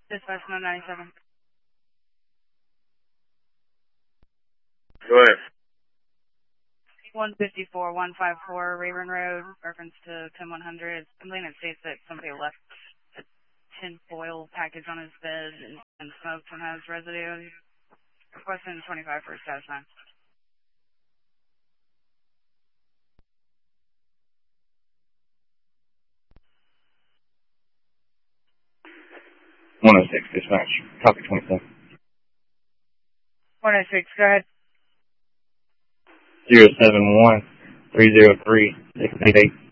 Dispatch 997. Go ahead. 154, 154 Rayburn Road, reference to 10100. Something that states that somebody left a tin foil package on his bed and smoked and has residue. Requesting 25 for status 9. 106, dispatch. Copy 27. 106, go ahead. 071 303 688.